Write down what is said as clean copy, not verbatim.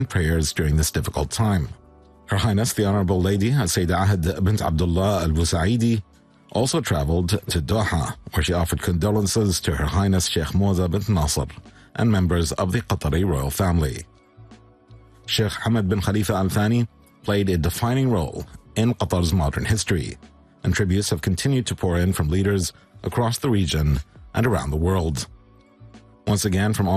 prayers during this difficult time. Her Highness the Honorable Lady Sayyidah Ahad bint Abdullah al-Busaidi also traveled to Doha, where she offered condolences to Her Highness Sheikh Moza bint Nasser and members of the Qatari royal family. Sheikh Hamad bin Khalifa Al Thani played a defining role in Qatar's modern history, and tributes have continued to pour in from leaders across the region and around the world. Once again, from